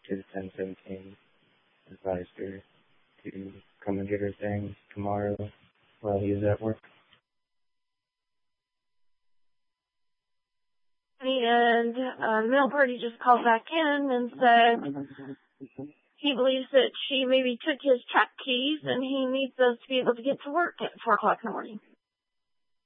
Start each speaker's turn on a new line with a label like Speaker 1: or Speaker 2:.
Speaker 1: to the 1017 advised her to come and get her things tomorrow while he was at work.
Speaker 2: And the mail party just called back in and said he believes that she maybe took his truck keys and he needs those to be able to get to work at 4 o'clock in the morning.